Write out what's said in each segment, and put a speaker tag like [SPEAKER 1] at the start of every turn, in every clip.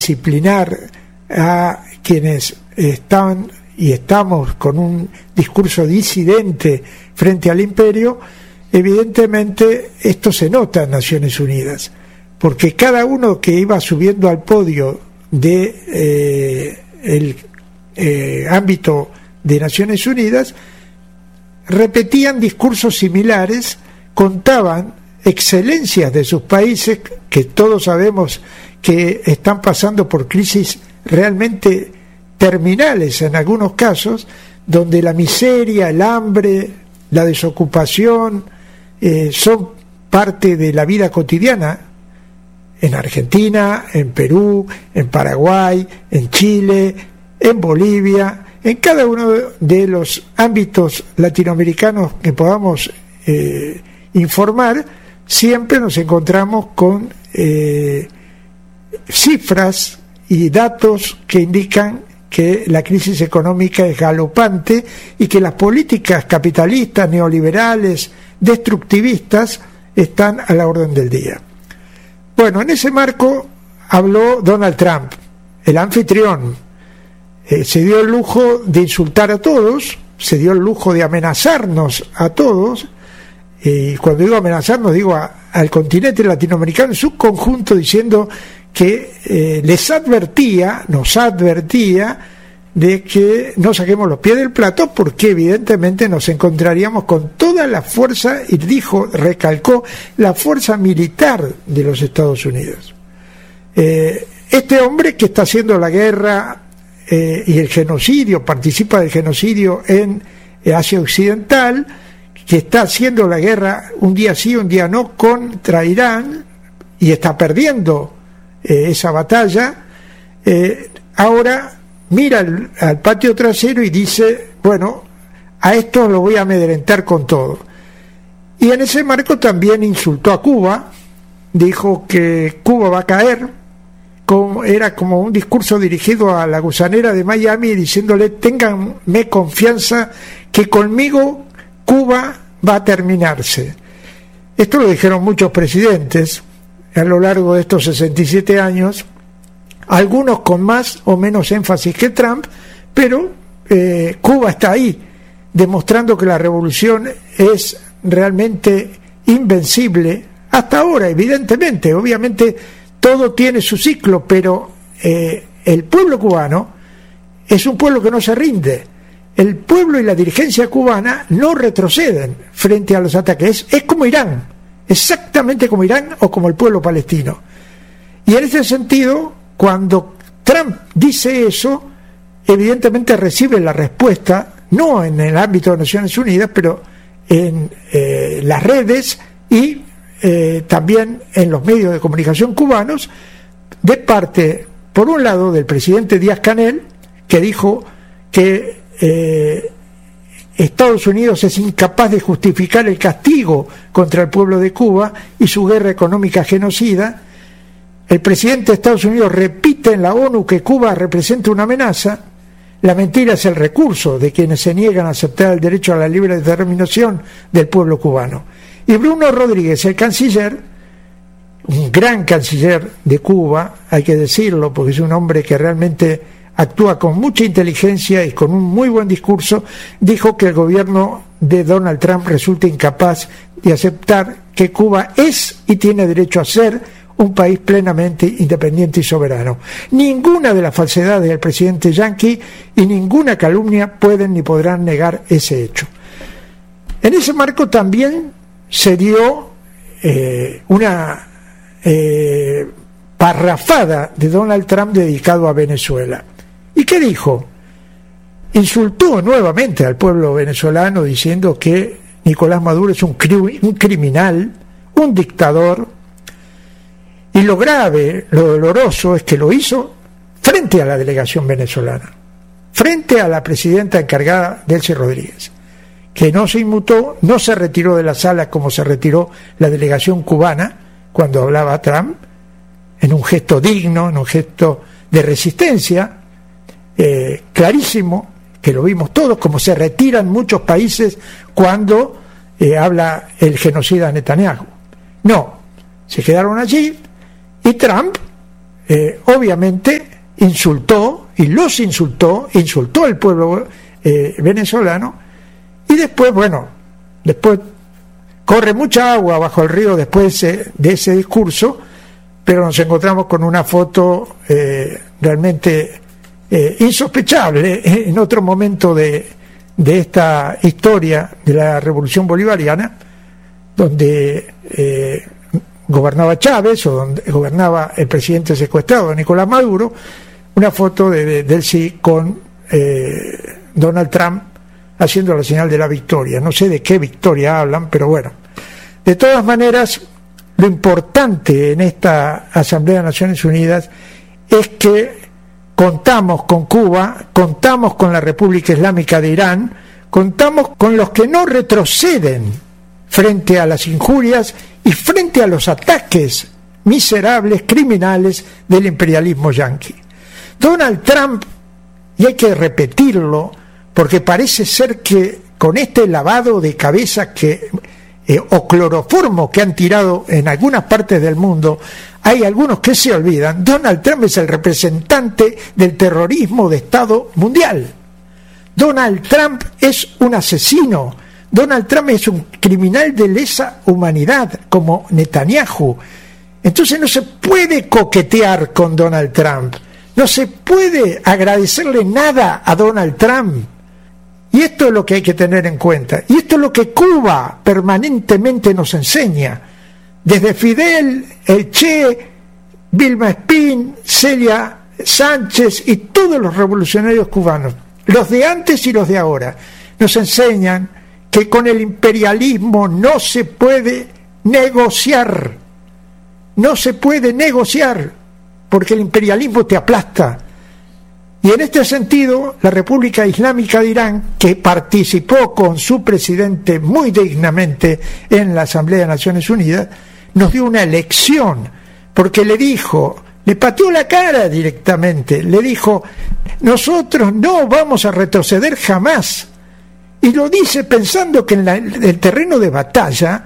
[SPEAKER 1] disciplinar a quienes están y estamos con un discurso disidente frente al imperio, evidentemente esto se nota en Naciones Unidas, porque cada uno que iba subiendo al podio de ámbito de Naciones Unidas repetían discursos similares, contaban excelencias de sus países, que todos sabemos que están pasando por crisis realmente terminales en algunos casos, donde la miseria, el hambre, la desocupación son parte de la vida cotidiana en Argentina, en Perú, en Paraguay, en Chile, en Bolivia, en cada uno de los ámbitos latinoamericanos que podamos informar. Siempre nos encontramos con cifras y datos que indican que la crisis económica es galopante y que las políticas capitalistas, neoliberales, destructivistas están a la orden del día. Bueno, en ese marco habló Donald Trump, el anfitrión. Se dio el lujo de insultar a todos, se dio el lujo de amenazarnos a todos, y cuando digo amenazarnos digo al continente latinoamericano en su conjunto, diciendo que nos advertía de que no saquemos los pies del plato, porque evidentemente nos encontraríamos con toda la fuerza, y recalcó, la fuerza militar de los Estados Unidos. Este hombre que está haciendo la guerra y el genocidio, participa del genocidio en Asia Occidental, que está haciendo la guerra un día sí, un día no contra Irán, y está perdiendo esa batalla, ahora mira al patio trasero y dice, bueno, a esto lo voy a amedrentar con todo. Y en ese marco también insultó a Cuba, dijo que Cuba va a caer, era como un discurso dirigido a la gusanera de Miami, diciéndole, ténganme confianza que conmigo Cuba va a terminarse. Esto lo dijeron muchos presidentes a lo largo de estos 67 años, algunos con más o menos énfasis que Trump, pero Cuba está ahí, demostrando que la revolución es realmente invencible, hasta ahora, evidentemente, obviamente todo tiene su ciclo, pero el pueblo cubano es un pueblo que no se rinde. El pueblo y la dirigencia cubana no retroceden frente a los ataques, es como Irán, exactamente como Irán o como el pueblo palestino. Y en ese sentido, cuando Trump dice eso, evidentemente recibe la respuesta, no en el ámbito de Naciones Unidas, pero en las redes y también en los medios de comunicación cubanos, de parte, por un lado, del presidente Díaz-Canel, que dijo que Estados Unidos es incapaz de justificar el castigo contra el pueblo de Cuba y su guerra económica genocida. El presidente de Estados Unidos repite en la ONU que Cuba representa una amenaza. La mentira es el recurso de quienes se niegan a aceptar el derecho a la libre determinación del pueblo cubano. Y Bruno Rodríguez, el canciller, un gran canciller de Cuba, hay que decirlo, porque es un hombre que realmente actúa con mucha inteligencia y con un muy buen discurso, dijo que el gobierno de Donald Trump resulta incapaz de aceptar que Cuba es y tiene derecho a ser un país plenamente independiente y soberano. Ninguna de las falsedades del presidente yanqui y ninguna calumnia pueden ni podrán negar ese hecho. En ese marco también se dio una parrafada de Donald Trump dedicado a Venezuela. ¿Y qué dijo? Insultó nuevamente al pueblo venezolano diciendo que Nicolás Maduro es un criminal, un dictador, y lo grave, lo doloroso es que lo hizo frente a la delegación venezolana, frente a la presidenta encargada, Delcy Rodríguez, que no se inmutó, no se retiró de la sala como se retiró la delegación cubana cuando hablaba Trump, en un gesto digno, en un gesto de resistencia, clarísimo, que lo vimos todos, como se retiran muchos países cuando habla el genocida Netanyahu. No, se quedaron allí y Trump obviamente insultó insultó al pueblo venezolano, y después corre mucha agua bajo el río después de ese discurso, pero nos encontramos con una foto realmente insospechable en otro momento de esta historia de la Revolución Bolivariana, donde gobernaba Chávez o donde gobernaba el presidente secuestrado Nicolás Maduro, una foto de Delcy con Donald Trump haciendo la señal de la victoria. No sé de qué victoria hablan, pero bueno. De todas maneras, lo importante en esta Asamblea de Naciones Unidas es que contamos con Cuba, contamos con la República Islámica de Irán, contamos con los que no retroceden frente a las injurias y frente a los ataques miserables, criminales del imperialismo yanqui. Donald Trump, y hay que repetirlo, porque parece ser que con este lavado de cabeza o cloroformo que han tirado en algunas partes del mundo, hay algunos que se olvidan. Donald Trump es el representante del terrorismo de Estado mundial. Donald Trump es un asesino. Donald Trump es un criminal de lesa humanidad, como Netanyahu. Entonces no se puede coquetear con Donald Trump. No se puede agradecerle nada a Donald Trump. Y esto es lo que hay que tener en cuenta. Y esto es lo que Cuba permanentemente nos enseña. Desde Fidel, el Che, Vilma Espín, Celia Sánchez y todos los revolucionarios cubanos, los de antes y los de ahora, nos enseñan que con el imperialismo no se puede negociar. No se puede negociar, porque el imperialismo te aplasta. Y en este sentido, la República Islámica de Irán, que participó con su presidente muy dignamente en la Asamblea de Naciones Unidas, nos dio una lección, porque le pateó la cara directamente, le dijo: nosotros no vamos a retroceder jamás. Y lo dice pensando que en el terreno de batalla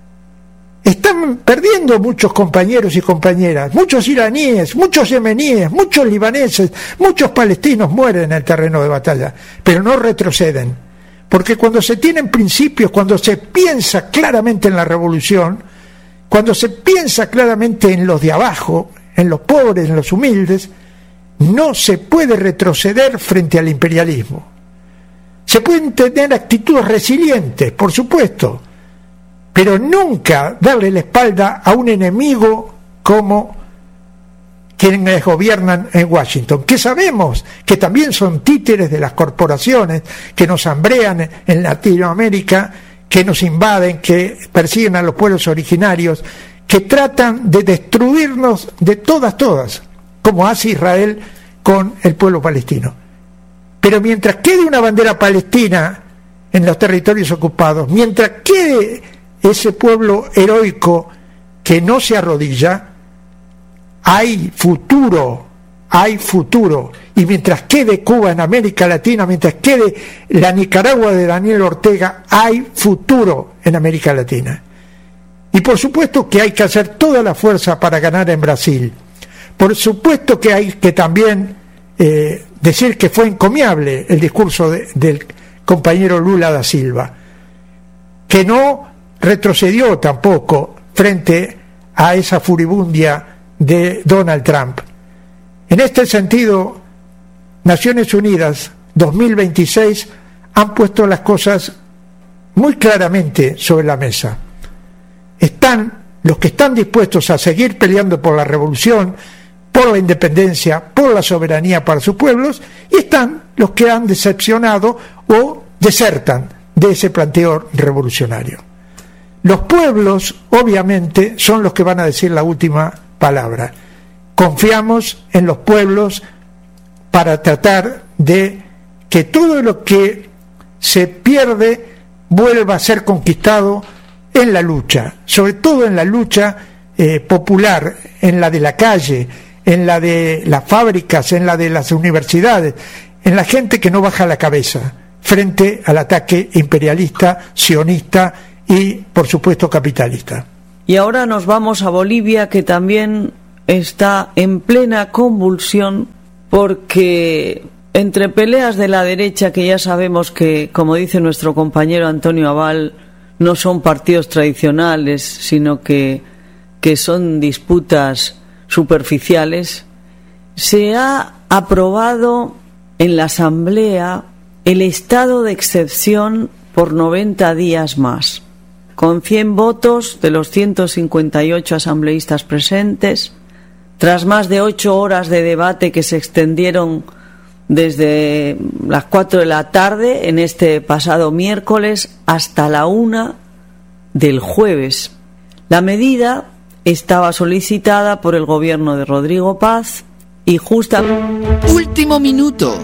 [SPEAKER 1] están perdiendo muchos compañeros y compañeras, muchos iraníes, muchos yemeníes, muchos libaneses, muchos palestinos mueren en el terreno de batalla, pero no retroceden, porque cuando se tienen principios, cuando se piensa claramente en la revolución, cuando se piensa claramente en los de abajo, en los pobres, en los humildes, no se puede retroceder frente al imperialismo. Se pueden tener actitudes resilientes, por supuesto, pero nunca darle la espalda a un enemigo como quienes gobiernan en Washington, que sabemos que también son títeres de las corporaciones que nos hambrean en Latinoamérica, que nos invaden, que persiguen a los pueblos originarios, que tratan de destruirnos de todas, como hace Israel con el pueblo palestino. Pero mientras quede una bandera palestina en los territorios ocupados, mientras quede ese pueblo heroico que no se arrodilla, hay futuro. Y mientras quede Cuba en América Latina, mientras quede la Nicaragua de Daniel Ortega, hay futuro en América Latina. Y por supuesto que hay que hacer toda la fuerza para ganar en Brasil. Por supuesto que hay que también decir que fue encomiable el discurso del compañero Lula da Silva, que no retrocedió tampoco frente a esa furibundia de Donald Trump. En este sentido, Naciones Unidas 2026 han puesto las cosas muy claramente sobre la mesa. Están los que están dispuestos a seguir peleando por la revolución, por la independencia, por la soberanía para sus pueblos, y están los que han decepcionado o desertan de ese planteo revolucionario. Los pueblos, obviamente, son los que van a decir la última palabra. Confiamos en los pueblos para tratar de que todo lo que se pierde vuelva a ser conquistado en la lucha, sobre todo en la lucha popular, en la de la calle, en la de las fábricas, en la de las universidades, en la gente que no baja la cabeza frente al ataque imperialista, sionista y, por supuesto, capitalista.
[SPEAKER 2] Y ahora nos vamos a Bolivia, que también está en plena convulsión porque entre peleas de la derecha, que ya sabemos que, como dice nuestro compañero Antonio Abal, no son partidos tradicionales, sino que son disputas superficiales, se ha aprobado en la Asamblea el estado de excepción por 90 días más. Con 100 votos de los 158 asambleístas presentes, tras más de 8 horas de debate que se extendieron desde las 4 de la tarde en este pasado miércoles hasta la 1 del jueves. La medida estaba solicitada por el gobierno de Rodrigo Paz y
[SPEAKER 3] Último minuto.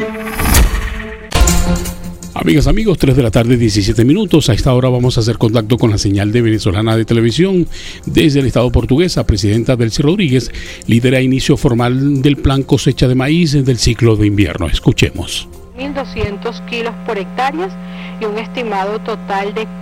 [SPEAKER 4] Amigas, amigos, 3 de la tarde, 17 minutos. A esta hora vamos a hacer contacto con la señal de Venezolana de Televisión. Desde el Estado portugués, la presidenta Delcy Rodríguez lidera inicio formal del plan cosecha de maíz del ciclo de invierno. Escuchemos.
[SPEAKER 5] 1.200 kilos por hectárea y un estimado total de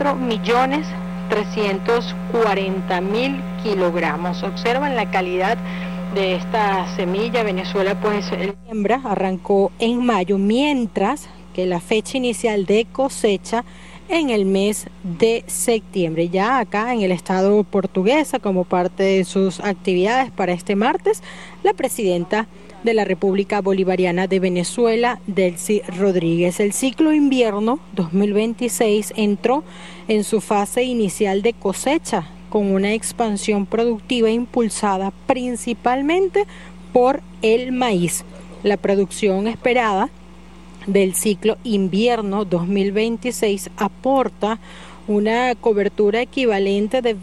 [SPEAKER 5] 4.340.000 kilogramos. Observan la calidad de esta semilla. Venezuela pues el siembra arrancó en mayo, mientras que la fecha inicial de cosecha en el mes de septiembre. Ya acá en el Estado portuguesa, como parte de sus actividades para este martes, la presidenta de la República Bolivariana de Venezuela, Delcy Rodríguez. El ciclo invierno 2026 entró en su fase inicial de cosecha, con una expansión productiva impulsada principalmente por el maíz. La producción esperada del ciclo invierno 2026 aporta una cobertura equivalente de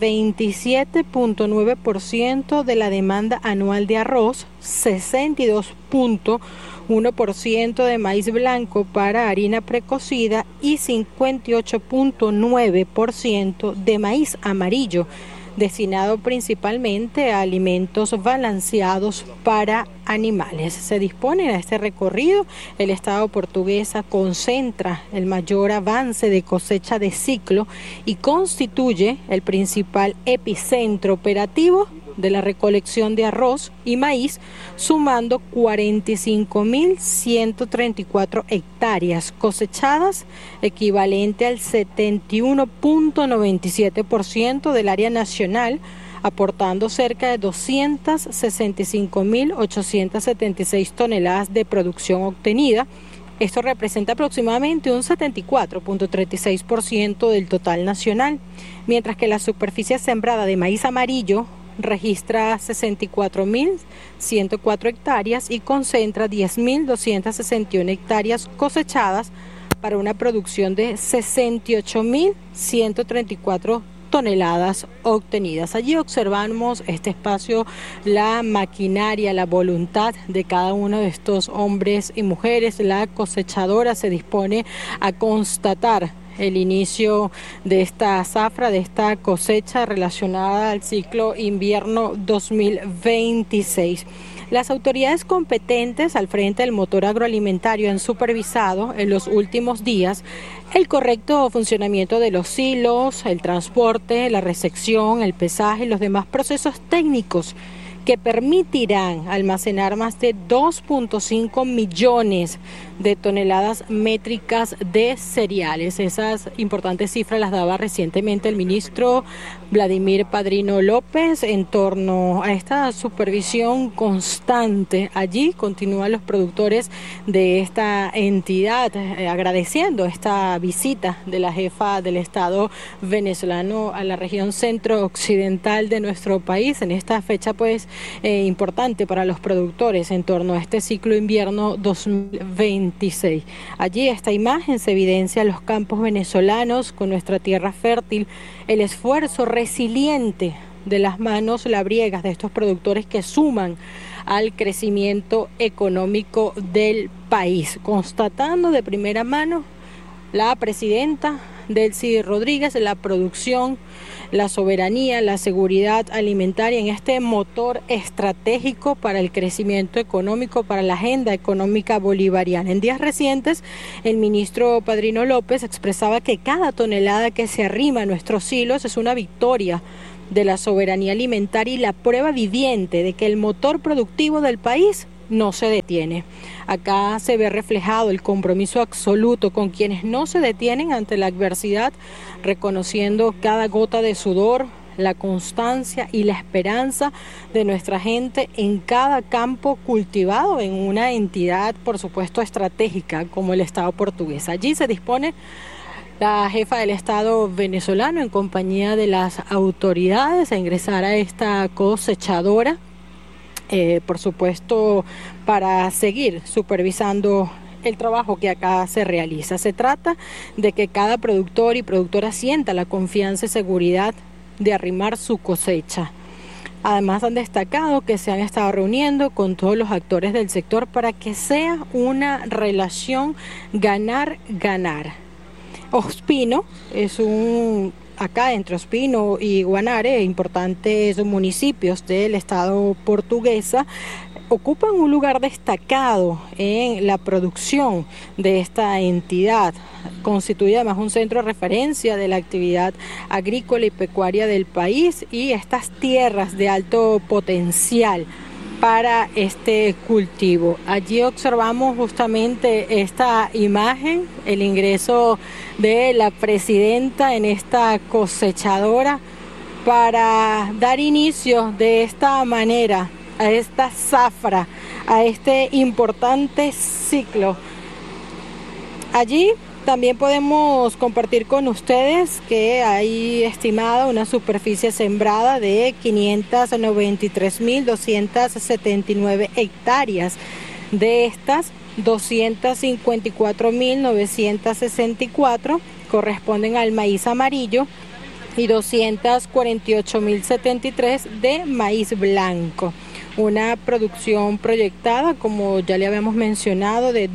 [SPEAKER 5] 27.9% de la demanda anual de arroz, 62.1% de maíz blanco para harina precocida y 58.9% de maíz amarillo, destinado principalmente a alimentos balanceados para animales. Se dispone a este recorrido. El Estado portuguesa concentra el mayor avance de cosecha de ciclo y constituye el principal epicentro operativo de la recolección de arroz y maíz, sumando 45.134 hectáreas cosechadas, equivalente al 71.97% del área nacional, aportando cerca de 265.876 toneladas de producción obtenida. Esto representa aproximadamente un 74.36% del total nacional, mientras que la superficie sembrada de maíz amarillo registra 64.104 hectáreas y concentra 10.261 hectáreas cosechadas para una producción de 68.134 toneladas obtenidas. Allí observamos este espacio, la maquinaria, la voluntad de cada uno de estos hombres y mujeres. La cosechadora se dispone a constatar el inicio de esta zafra, de esta cosecha relacionada al ciclo invierno 2026. Las autoridades competentes al frente del motor agroalimentario han supervisado en los últimos días el correcto funcionamiento de los silos, el transporte, la recepción, el pesaje y los demás procesos técnicos que permitirán almacenar más de 2.5 millones de toneladas métricas de cereales. Esas importantes cifras las daba recientemente el ministro Vladimir Padrino López en torno a esta supervisión constante. Allí continúan los productores de esta entidad agradeciendo esta visita de la jefa del Estado venezolano a la región centro-occidental de nuestro país en esta fecha pues importante para los productores en torno a este ciclo invierno 2026. Allí esta imagen se evidencia los campos venezolanos con nuestra tierra fértil, el esfuerzo resiliente de las manos labriegas de estos productores que suman al crecimiento económico del país. Constatando de primera mano la presidenta Delcy Rodríguez, la producción, la soberanía, la seguridad alimentaria en este motor estratégico para el crecimiento económico, para la agenda económica bolivariana. En días recientes, el ministro Padrino López expresaba que cada tonelada que se arrima a nuestros silos es una victoria de la soberanía alimentaria y la prueba viviente de que el motor productivo del país no se detiene. Acá se ve reflejado el compromiso absoluto con quienes no se detienen ante la adversidad, reconociendo cada gota de sudor, la constancia y la esperanza de nuestra gente en cada campo cultivado en una entidad, por supuesto, estratégica como el Estado portugués. Allí se dispone la jefa del Estado venezolano en compañía de las autoridades a ingresar a esta cosechadora, por supuesto, para seguir supervisando el trabajo que acá se realiza. Se trata de que cada productor y productora sienta la confianza y seguridad de arrimar su cosecha. Además han destacado que se han estado reuniendo con todos los actores del sector para que sea una relación ganar-ganar. Ospino es acá entre Ospino y Guanare, importantes municipios del estado portuguesa, ocupan un lugar destacado en la producción de esta entidad. Constituye además un centro de referencia de la actividad agrícola y pecuaria del país y estas tierras de alto potencial para este cultivo. Allí observamos justamente esta imagen, el ingreso de la presidenta en esta cosechadora para dar inicio de esta manera a esta zafra, a este importante ciclo. Allí también podemos compartir con ustedes que hay estimada una superficie sembrada de 593.279 hectáreas. De estas, 254.964 corresponden al maíz amarillo y 248.073 de maíz blanco. Una producción proyectada, como ya le habíamos mencionado, de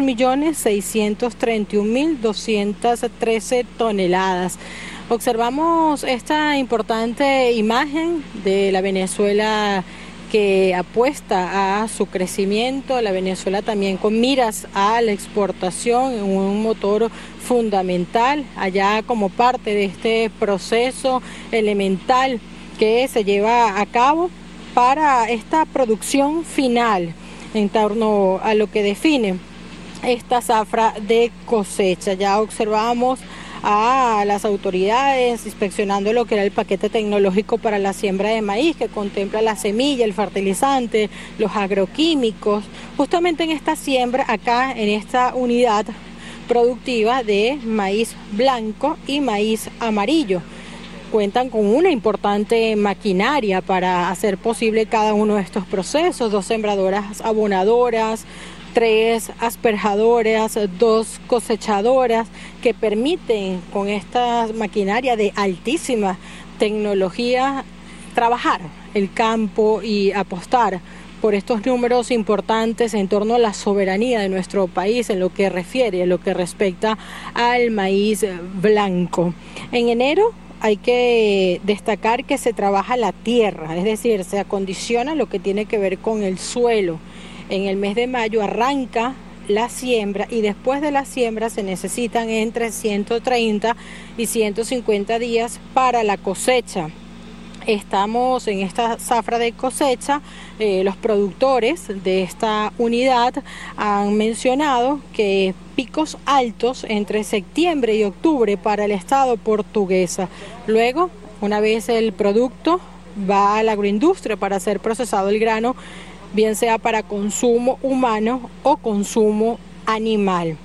[SPEAKER 5] 2.631.213 toneladas. Observamos esta importante imagen de la Venezuela que apuesta a su crecimiento, la Venezuela también con miras a la exportación, un motor fundamental allá como parte de este proceso elemental que se lleva a cabo para esta producción final en torno a lo que define esta zafra de cosecha. Ya observamos a las autoridades inspeccionando lo que era el paquete tecnológico para la siembra de maíz, que contempla la semilla, el fertilizante, los agroquímicos, justamente en esta siembra, acá en esta unidad productiva de maíz blanco y maíz amarillo. Cuentan con una importante maquinaria para hacer posible cada uno de estos procesos, 2 sembradoras abonadoras, 3 asperjadoras, 2 cosechadoras que permiten con esta maquinaria de altísima tecnología trabajar el campo y apostar por estos números importantes en torno a la soberanía de nuestro país en lo que refiere, en lo que respecta al maíz blanco. En enero hay que destacar que se trabaja la tierra, es decir, se acondiciona lo que tiene que ver con el suelo. En el mes de mayo arranca la siembra y después de la siembra se necesitan entre 130 y 150 días para la cosecha. Estamos en esta zafra de cosecha, los productores de esta unidad han mencionado que picos altos entre septiembre y octubre para el estado portuguesa. Luego, una vez el producto va a la agroindustria para ser procesado el grano, bien sea para consumo humano o consumo animal.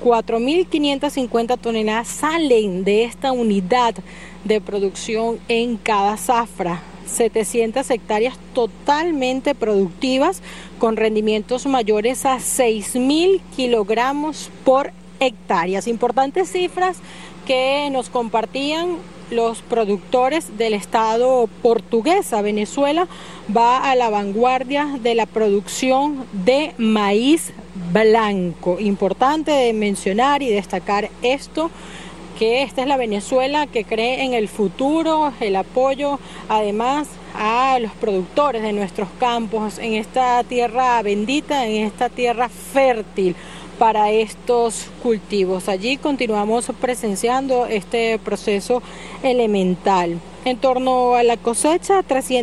[SPEAKER 5] 4.550 toneladas salen de esta unidad de producción en cada zafra, 700 hectáreas totalmente productivas con rendimientos mayores a 6.000 kilogramos por hectárea. Importantes cifras que nos compartían los productores del estado portugués. Venezuela va a la vanguardia de la producción de maíz blanco. Importante de mencionar y destacar esto, que esta es la Venezuela que cree en el futuro, el apoyo además a los productores de nuestros campos, en esta tierra bendita, en esta tierra fértil para estos cultivos. Allí continuamos presenciando este proceso elemental. En torno a la cosecha,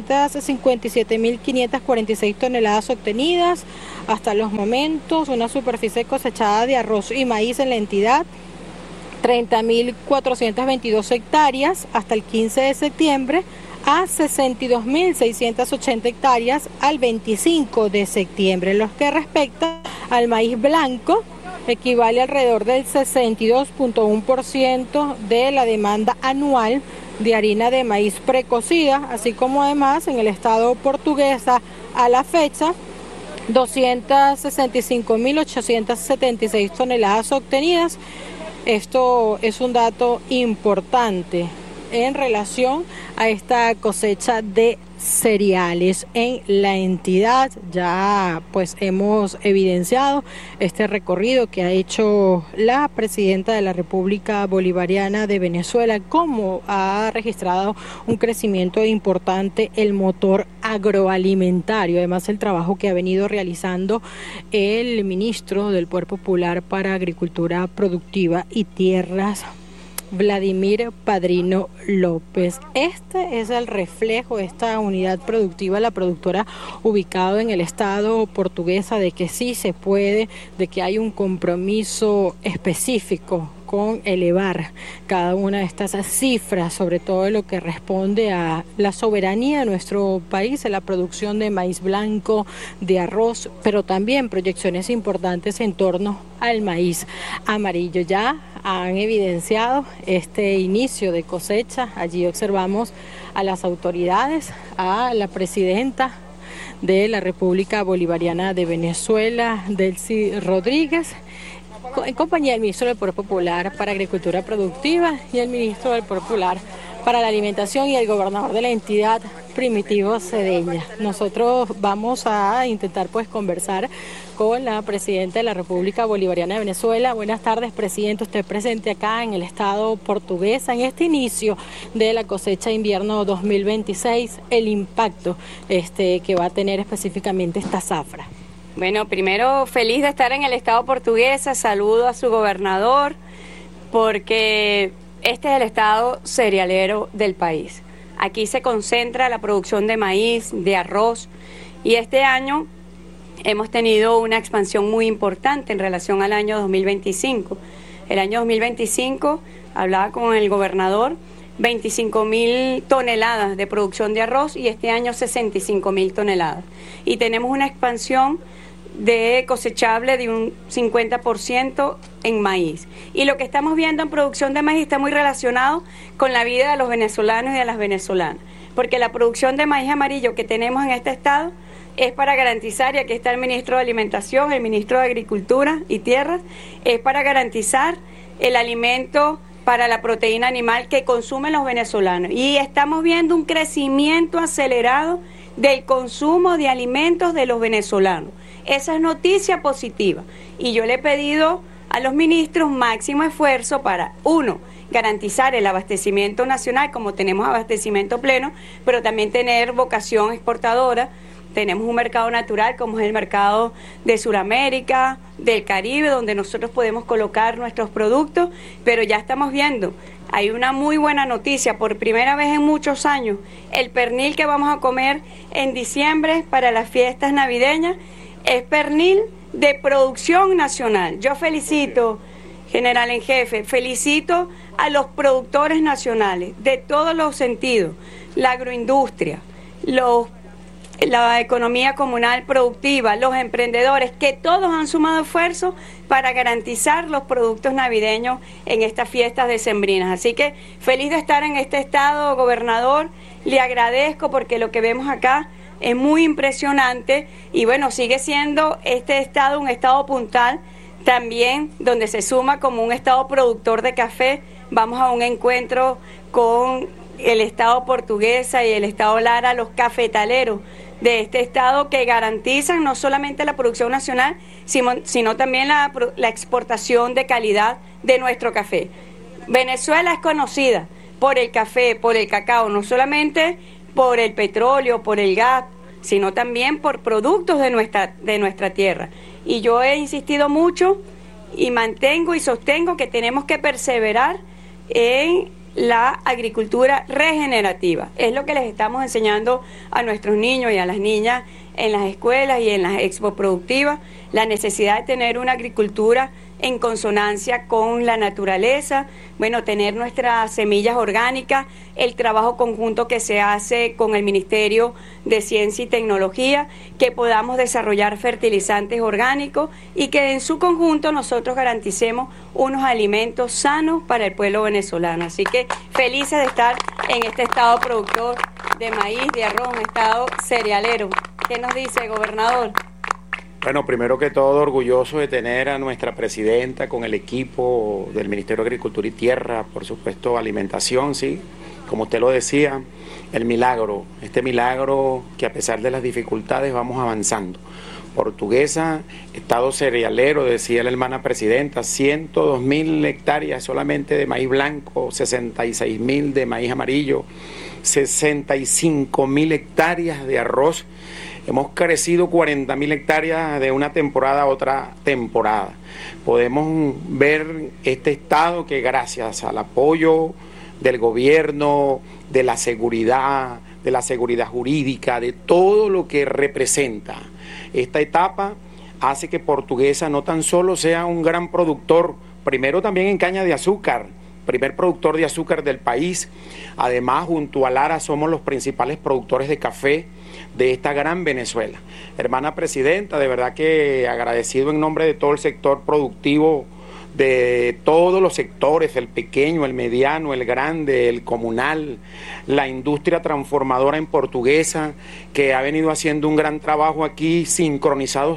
[SPEAKER 5] 357.546 toneladas obtenidas hasta los momentos, una superficie cosechada de arroz y maíz en la entidad, 30.422 hectáreas hasta el 15 de septiembre, a 62.680 hectáreas al 25 de septiembre. En lo que respecta al maíz blanco, equivale alrededor del 62.1% de la demanda anual de harina de maíz precocida, así como además en el estado Portuguesa a la fecha 265.876 toneladas obtenidas. Esto es un dato importante en relación a esta cosecha de cereales en la entidad. Ya pues hemos evidenciado este recorrido que ha hecho la presidenta de la República Bolivariana de Venezuela, cómo ha registrado un crecimiento importante el motor agroalimentario, además el trabajo que ha venido realizando el ministro del Poder Popular para Agricultura Productiva y Tierras, Vladimir Padrino López. Este es el reflejo de esta unidad productiva, la productora ubicado en el estado Portuguesa, de que sí se puede, de que hay un compromiso específico con elevar cada una de estas cifras, sobre todo lo que responde a la soberanía de nuestro país, en la producción de maíz blanco, de arroz, pero también proyecciones importantes en torno al maíz amarillo. Ya han evidenciado este inicio de cosecha. Allí observamos a las autoridades, a la presidenta de la República Bolivariana de Venezuela, Delcy Rodríguez, en compañía del ministro del Poder Popular para Agricultura Productiva y el ministro del Poder Popular para la Alimentación y el gobernador de la entidad, Primitivo Cedeña. Nosotros vamos a intentar pues conversar con la presidenta de la República Bolivariana de Venezuela. Buenas tardes, presidente. Usted presente acá en el estado Portuguesa en este inicio de la cosecha de invierno 2026, el impacto que va a tener específicamente esta zafra.
[SPEAKER 6] Bueno, primero feliz de estar en el estado Portuguesa, saludo a su gobernador, porque este es el estado cerealero del país. Aquí se concentra la producción de maíz, de arroz, y este año hemos tenido una expansión muy importante en relación al año 2025. El año 2025, hablaba con el gobernador, 25.000 toneladas de producción de arroz y este año 65.000 toneladas. Y tenemos una expansión de cosechable de un 50% en maíz. Y lo que estamos viendo en producción de maíz está muy relacionado con la vida de los venezolanos y de las venezolanas, porque la producción de maíz amarillo que tenemos en este estado es para garantizar, y aquí está el ministro de Alimentación, el ministro de Agricultura y Tierras, es para garantizar el alimento para la proteína animal que consumen los venezolanos. Y estamos viendo un crecimiento acelerado del consumo de alimentos de los venezolanos. Esa es noticia positiva. Y yo le he pedido a los ministros máximo esfuerzo para, uno, garantizar el abastecimiento nacional, como tenemos abastecimiento pleno, pero también tener vocación exportadora. Tenemos un mercado natural como es el mercado de Sudamérica, del Caribe, donde nosotros podemos colocar nuestros productos, pero ya estamos viendo, hay una muy buena noticia, por primera vez en muchos años, el pernil que vamos a comer en diciembre para las fiestas navideñas es pernil de producción nacional. Yo felicito, general en jefe, felicito a los productores nacionales de todos los sentidos, la agroindustria, la economía comunal productiva, los emprendedores, que todos han sumado esfuerzos para garantizar los productos navideños en estas fiestas decembrinas. Así que feliz de estar en este estado, gobernador, le agradezco porque lo que vemos acá es muy impresionante y bueno, sigue siendo este estado un estado puntal también, donde se suma como un estado productor de café. Vamos a un encuentro con el estado Portuguesa y el estado Lara, los cafetaleros de este estado, que garantizan no solamente la producción nacional, sino también la exportación de calidad de nuestro café. Venezuela es conocida por el café, por el cacao, no solamente por el petróleo, por el gas, sino también por productos de nuestra tierra. Y yo he insistido mucho y mantengo y sostengo que tenemos que perseverar en la agricultura regenerativa. Es lo que les estamos enseñando a nuestros niños y a las niñas en las escuelas y en las expos productivas, la necesidad de tener una agricultura en consonancia con la naturaleza, bueno, tener nuestras semillas orgánicas, el trabajo conjunto que se hace con el Ministerio de Ciencia y Tecnología, que podamos desarrollar fertilizantes orgánicos y que en su conjunto nosotros garanticemos unos alimentos sanos para el pueblo venezolano. Así que felices de estar en este estado productor de maíz, de arroz, un estado cerealero. ¿Qué nos dice, gobernador?
[SPEAKER 7] Bueno, primero que todo, orgulloso de tener a nuestra presidenta con el equipo del Ministerio de Agricultura y Tierra, por supuesto alimentación, sí, como usted lo decía, el milagro, este milagro que a pesar de las dificultades vamos avanzando. Portuguesa, estado cerealero, decía la hermana presidenta, 102.000 hectáreas solamente de maíz blanco, 66.000 de maíz amarillo, 65.000 hectáreas de arroz. Hemos crecido 40.000 hectáreas de una temporada a otra temporada. Podemos ver este estado que gracias al apoyo del gobierno, de la seguridad jurídica, de todo lo que representa esta etapa, hace que Portuguesa no tan solo sea un gran productor, primero también en caña de azúcar, primer productor de azúcar del país. Además, junto a Lara somos los principales productores de café de esta gran Venezuela. Hermana presidenta, de verdad que agradecido en nombre de todo el sector productivo, de todos los sectores, el pequeño, el mediano, el grande, el comunal, la industria transformadora en Portuguesa, que ha venido haciendo un gran trabajo aquí, sincronizados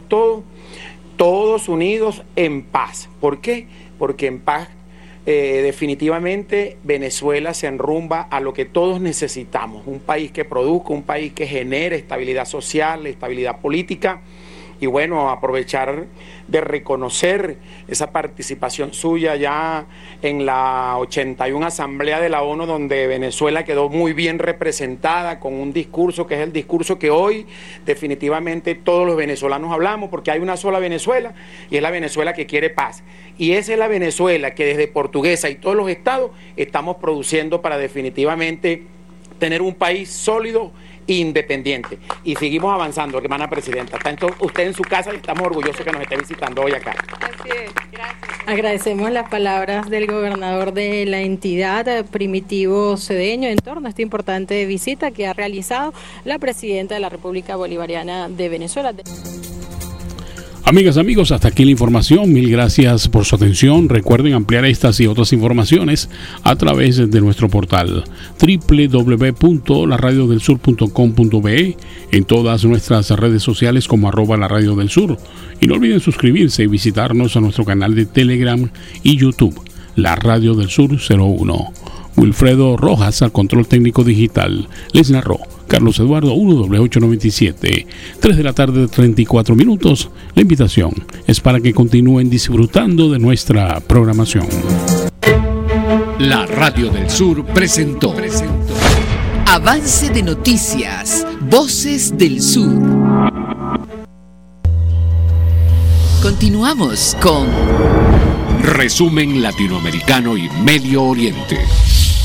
[SPEAKER 7] todos unidos en paz. ¿Por qué? Porque en paz definitivamente Venezuela se enrumba a lo que todos necesitamos, un país que produzca, un país que genere estabilidad social, estabilidad política, y bueno, aprovechar de reconocer esa participación suya ya en la 81 Asamblea de la ONU, donde Venezuela quedó muy bien representada con un discurso que es el discurso que hoy definitivamente todos los venezolanos hablamos, porque hay una sola Venezuela y es la Venezuela que quiere paz. Y esa es la Venezuela que desde Portuguesa y todos los estados estamos produciendo para definitivamente tener un país sólido independiente. Y seguimos avanzando, hermana presidenta. Está usted en su casa y estamos orgullosos que nos esté visitando hoy acá.
[SPEAKER 6] Así es, gracias.
[SPEAKER 5] Agradecemos las palabras del gobernador de la entidad, Primitivo Cedeño, en torno a esta importante visita que ha realizado la presidenta de la República Bolivariana de Venezuela.
[SPEAKER 4] Amigas, amigos, hasta aquí la información. Mil gracias por su atención. Recuerden ampliar estas y otras informaciones a través de nuestro portal www.laradiodelsur.com.be, en todas nuestras redes sociales como @laradiodelsur. Y no olviden suscribirse y visitarnos a nuestro canal de Telegram y YouTube, La Radio del Sur 01. Wilfredo Rojas al control técnico digital. Les narró Carlos Eduardo 1W897. 3 de la tarde, 34 minutos. La invitación es para que continúen disfrutando de nuestra programación.
[SPEAKER 3] La Radio del Sur presentó Avance de Noticias, Voces del Sur. Continuamos con
[SPEAKER 8] Resumen Latinoamericano y Medio Oriente.